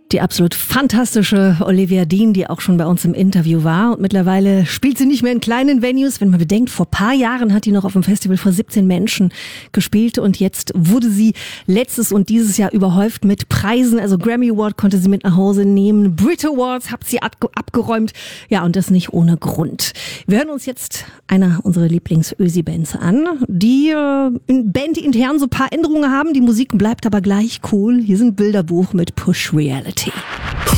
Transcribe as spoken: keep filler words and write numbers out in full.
Die absolut fantastische Olivia Dean, die auch schon bei uns im Interview war. Und mittlerweile spielt sie nicht mehr in kleinen Venues. Wenn man bedenkt, vor paar Jahren hat die noch auf dem Festival vor siebzehn Menschen gespielt. Und jetzt wurde sie letztes und dieses Jahr überhäuft mit Preisen. Also Grammy Award konnte sie mit nach Hause nehmen. Brit Awards hat sie abgeräumt. Ja, und das nicht ohne Grund. Wir hören uns jetzt einer unserer Lieblings-Ösi-Bands an, die äh, in Band intern so ein paar Änderungen haben. Die Musik bleibt aber gleich cool. Hier sind Bilderbuch mit Push Reality.